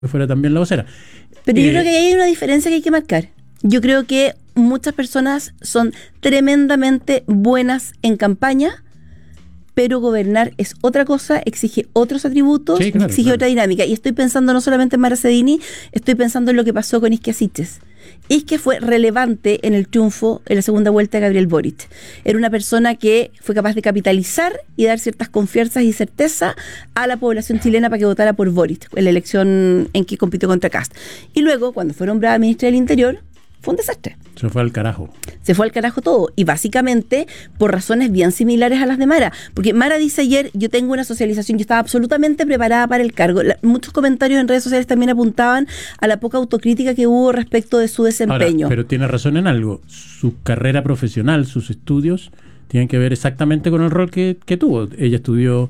fuera también la vocera. Pero yo creo que ahí hay una diferencia que hay que marcar. Yo creo que muchas personas son tremendamente buenas en campaña, pero gobernar es otra cosa, exige otros atributos, Sí, claro, exige claro. otra dinámica. Y estoy pensando no solamente en Mara Cedini, estoy pensando en lo que pasó con Isquia Siches. Isquia fue relevante en el triunfo en la segunda vuelta de Gabriel Boric. Era una persona que fue capaz de capitalizar y dar ciertas confianzas y certeza a la población chilena para que votara por Boric en la elección en que compitió contra Kast. Y luego, cuando fue nombrada ministra del Interior, fue un desastre. Se fue al carajo. Se fue al carajo todo, y básicamente por razones bien similares a las de Mara, porque Mara dice ayer, yo tengo una socialización, yo estaba absolutamente preparada para el cargo. Muchos comentarios en redes sociales también apuntaban a la poca autocrítica que hubo respecto de su desempeño. Ahora, pero tiene razón en algo, su carrera profesional, sus estudios, tienen que ver exactamente con el rol que tuvo. Ella estudió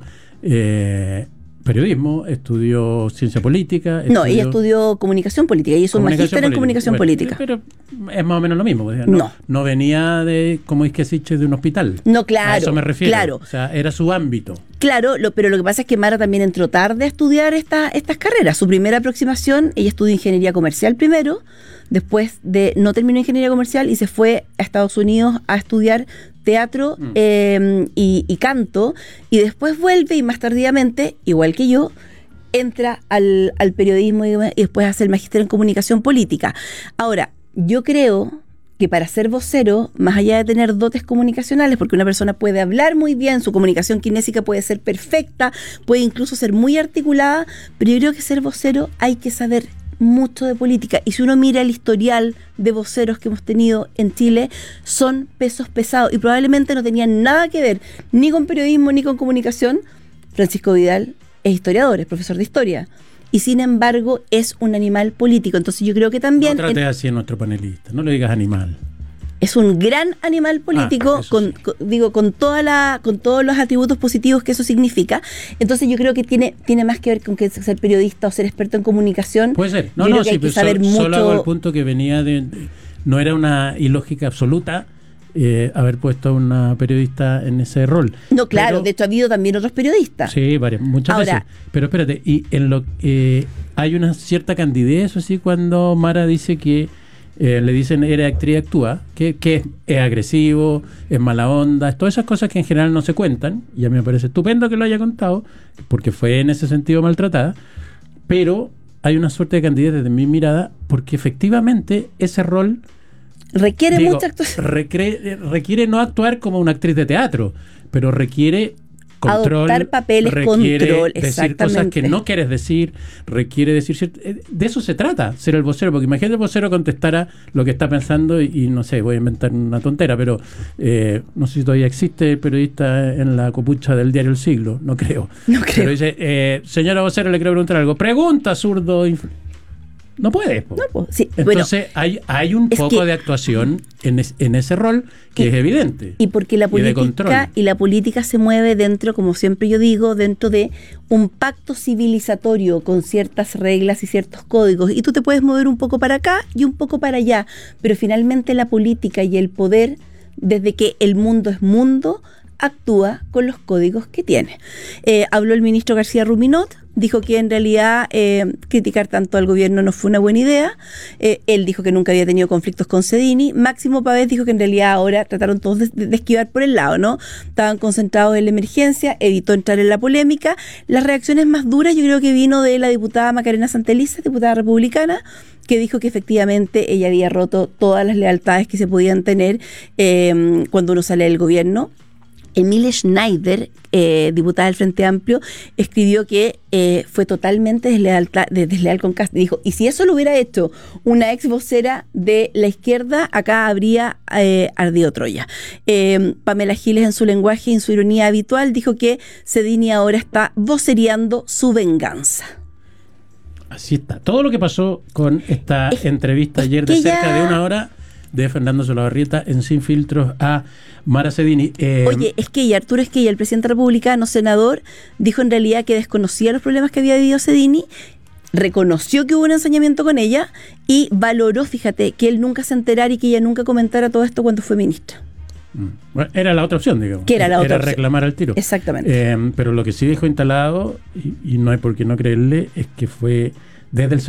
periodismo, estudió ciencia política. No, ella estudió comunicación política y hizo un magíster en comunicación política. Pero es más o menos lo mismo. O sea, no venía de, como Isquia Siches, de un hospital. No, claro. A eso me refiero. Claro. O sea, era su ámbito. Claro, pero lo que pasa es que Mara también entró tarde a estudiar estas carreras. Su primera aproximación, ella estudió ingeniería comercial primero, después no terminó ingeniería comercial y se fue a Estados Unidos a estudiar teatro y canto, y después vuelve y más tardíamente, igual que yo, entra al periodismo y después hace el magíster en comunicación política. Ahora, yo creo que para ser vocero, más allá de tener dotes comunicacionales, porque una persona puede hablar muy bien, su comunicación kinésica puede ser perfecta, puede incluso ser muy articulada, pero yo creo que ser vocero hay que saber mucho de política. Y si uno mira el historial de voceros que hemos tenido en Chile, son pesos pesados y probablemente no tenían nada que ver ni con periodismo ni con comunicación. Francisco Vidal es historiador, es profesor de historia, y sin embargo es un animal político. Entonces yo creo que también... No trate así a nuestro panelista, no le digas animal. Es un gran animal político, con todos los atributos positivos que eso significa. Entonces yo creo que tiene más que ver con que ser periodista o ser experto en comunicación. Puede ser. Yo creo que hay que saber mucho. Solo hago el punto que venía no era una ilógica absoluta haber puesto a una periodista en ese rol. No, claro, de hecho ha habido también otros periodistas. Sí, muchas veces. Pero espérate, y hay una cierta candidez así cuando Mara dice que le dicen eres actriz, actúa, que es agresivo, es mala onda, todas esas cosas que en general no se cuentan, y a mí me parece estupendo que lo haya contado, porque fue en ese sentido maltratada, pero hay una suerte de candidez desde mi mirada, porque efectivamente ese rol requiere mucha actuación. Requiere no actuar como una actriz de teatro, pero requiere control, adoptar papeles, control, decir cosas que no quieres decir, requiere decir de eso se trata, ser el vocero, porque imagínate el vocero contestara lo que está pensando y no sé, voy a inventar una tontera, pero no sé si todavía existe el periodista en la copucha del diario El Siglo, no creo. Pero dice, señora vocero, le quiero preguntar algo, pregunta, zurdo, no puede. No, sí, entonces hay un poco de actuación en ese rol que es evidente. Y porque la política se mueve dentro, como siempre yo digo, dentro de un pacto civilizatorio con ciertas reglas y ciertos códigos. Y tú te puedes mover un poco para acá y un poco para allá. Pero finalmente la política y el poder, desde que el mundo es mundo, actúa con los códigos que tiene. Habló el ministro García Ruminot, dijo que en realidad criticar tanto al gobierno no fue una buena idea. Él dijo que nunca había tenido conflictos con Cedini. Máximo Pavés dijo que en realidad ahora trataron todos de esquivar por el lado, ¿no? Estaban concentrados en la emergencia, evitó entrar en la polémica. Las reacciones más duras yo creo que vino de la diputada Macarena Santelices, diputada republicana, que dijo que efectivamente ella había roto todas las lealtades que se podían tener cuando uno sale del gobierno. Emilia Schneider, diputada del Frente Amplio, escribió que fue totalmente desleal con Kast. Dijo, y si eso lo hubiera hecho una ex vocera de la izquierda, acá habría ardido Troya. Pamela Giles, en su lenguaje y en su ironía habitual, dijo que Cedini ahora está vocereando su venganza. Así está. Todo lo que pasó con esta entrevista ayer de cerca de una hora de Fernando Solabarrieta en Sin Filtros a Mara Cedini. Oye, Arturo Esquella, el presidente republicano, senador, dijo en realidad que desconocía los problemas que había vivido Cedini, reconoció que hubo un ensañamiento con ella y valoró, fíjate, que él nunca se enterara y que ella nunca comentara todo esto cuando fue ministra. Bueno, era la otra opción, digamos. Que era la otra opción. Reclamar al tiro. Exactamente. Pero lo que sí dejó instalado, y no hay por qué no creerle, es que fue desde el